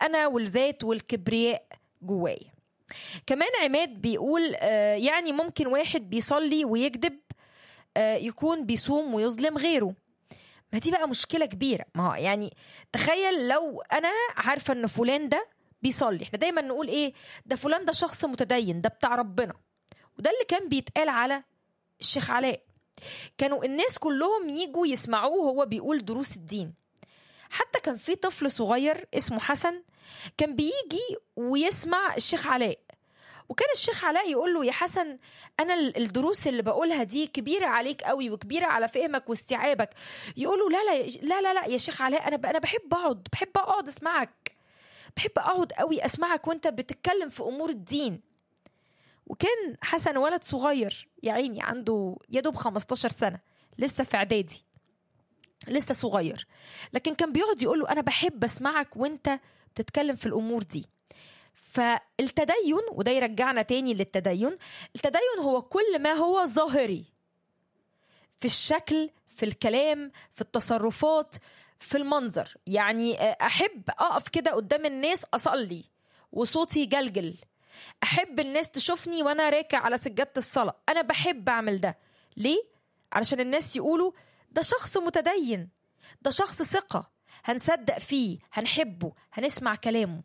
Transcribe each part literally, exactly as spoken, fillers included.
الأنا والذات والكبرياء جوايا. كمان عماد بيقول آه يعني ممكن واحد بيصلي ويكذب آه يكون بيصوم ويظلم غيره. ما دي بقى مشكلة كبيرة. ما هو يعني تخيل لو أنا عارفة أن فلان ده بيصلي، احنا دايما نقول ايه؟ ده فلان ده شخص متدين، ده بتاع ربنا. وده اللي كان بيتقال على الشيخ علاء. كانوا الناس كلهم يجوا يسمعوه هو بيقول دروس الدين. حتى كان في طفل صغير اسمه حسن كان بيجي ويسمع الشيخ علاء، وكان الشيخ علاء يقول له: يا حسن، أنا الدروس اللي بقولها دي كبيرة عليك قوي وكبيرة على فهمك واستيعابك. يقول له: لا لا لا لا لا يا شيخ علاء، أنا أنا بحب أقعد بحب أقعد أسمعك، بحب أقعد قوي أسمعك وأنت بتتكلم في أمور الدين. وكان حسن ولد صغير يا عيني، عنده يدوب خمستاشر سنة، لسه في إعدادي، لسه صغير، لكن كان بيقعد يقول له: أنا بحب أسمعك وأنت بتتكلم في الأمور دي. فالتدين، وده يرجعنا تاني للتدين، التدين هو كل ما هو ظاهري في الشكل، في الكلام، في التصرفات، في المنظر. يعني أحب أقف كده قدام الناس أصلي وصوتي جلجل، أحب الناس تشوفني وأنا راكع على سجادة الصلاة، أنا بحب أعمل ده. ليه؟ علشان الناس يقولوا: ده شخص متدين، ده شخص ثقة، هنصدق فيه، هنحبه، هنسمع كلامه.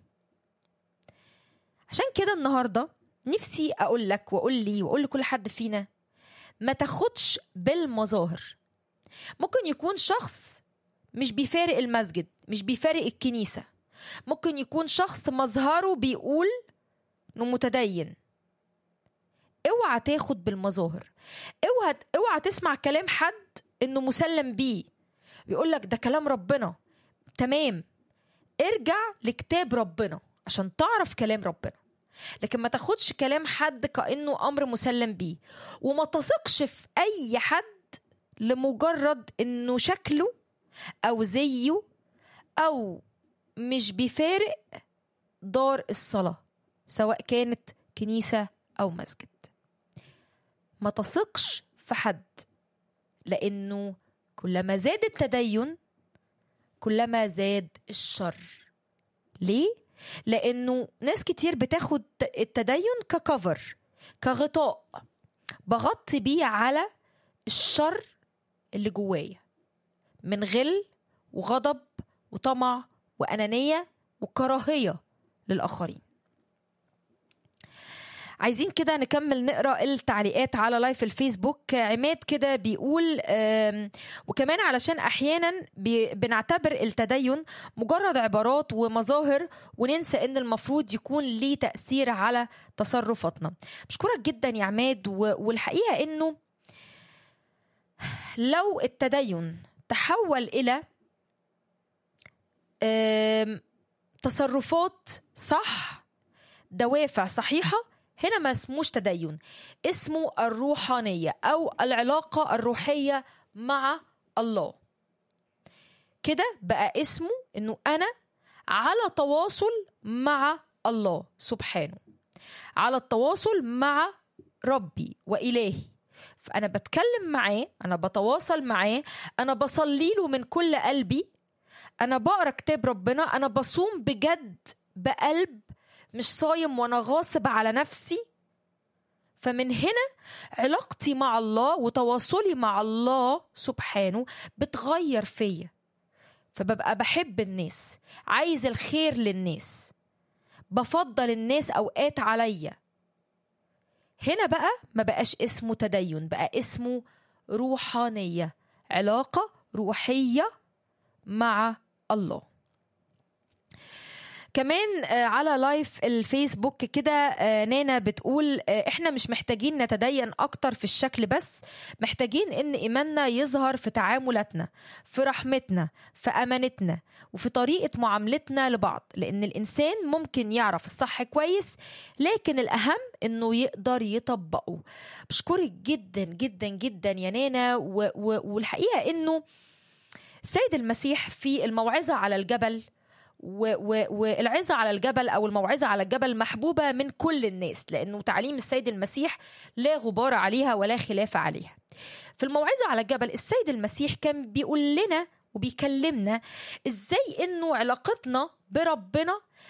عشان كده النهاردة نفسي أقول لك وأقول لي وأقول لكل حد فينا: ما تاخدش بالمظاهر. ممكن يكون شخص مش بيفارق المسجد، مش بيفارق الكنيسة، ممكن يكون شخص مظهره بيقول إنه متدين. اوعى تاخد بالمظاهر، اوعى اوعى تسمع كلام حد إنه مسلم بيه بيقول لك ده كلام ربنا. تمام، ارجع لكتاب ربنا عشان تعرف كلام ربنا، لكن ما تاخدش كلام حد كأنه أمر مسلم بيه. وما تثقش في أي حد لمجرد إنه شكله أو زيه أو مش بيفارق دار الصلاة، سواء كانت كنيسة أو مسجد. ما تثقش في حد، لأنه كلما زاد التدين كلما زاد الشر. ليه؟ لأنه ناس كتير بتاخد التدين ككفر، كغطاء بغطي بيه على الشر اللي جوايا من غل وغضب وطمع وأنانية وكراهية للآخرين. عايزين كده نكمل نقرأ التعليقات على لايف الفيسبوك. عماد كده بيقول: وكمان علشان أحيانا بنعتبر التدين مجرد عبارات ومظاهر وننسى إن المفروض يكون ليه تأثير على تصرفاتنا. بشكرك جدا يا عماد. والحقيقة إنه لو التدين تحول إلى تصرفات صح، دوافع صحيحة، هنا ما اسموش تدين، اسمه الروحانية أو العلاقة الروحية مع الله. كده بقى اسمه إنه أنا على تواصل مع الله سبحانه، على التواصل مع ربي وإلهي. فأنا بتكلم معاه، أنا بتواصل معاه، أنا بصلي له من كل قلبي، أنا بقرأ كتاب ربنا، أنا بصوم بجد بقلب، مش صايم وانا غاصب على نفسي. فمن هنا علاقتي مع الله وتواصلي مع الله سبحانه بتغير فيا، فببقى بحب الناس، عايز الخير للناس، بفضل الناس اوقات عليا. هنا بقى ما بقاش اسمه تدين، بقى اسمه روحانية، علاقة روحية مع الله. كمان على لايف الفيسبوك كده نانا بتقول: احنا مش محتاجين نتدين اكتر في الشكل، بس محتاجين ان ايماننا يظهر في تعاملاتنا، في رحمتنا، في امانتنا، وفي طريقة معاملتنا لبعض. لان الانسان ممكن يعرف الصح كويس، لكن الاهم انه يقدر يطبقه. بشكرك جدا جدا جدا يا نانا. والحقيقة انه السيد المسيح في الموعظة على الجبل، والعظة على الجبل أو الموعظة على الجبل محبوبة من كل الناس، لأنه تعليم السيد المسيح لا غبار عليها ولا خلاف عليها. في الموعظة على الجبل السيد المسيح كان بيقول لنا وبيكلمنا إزاي إنه علاقتنا بربنا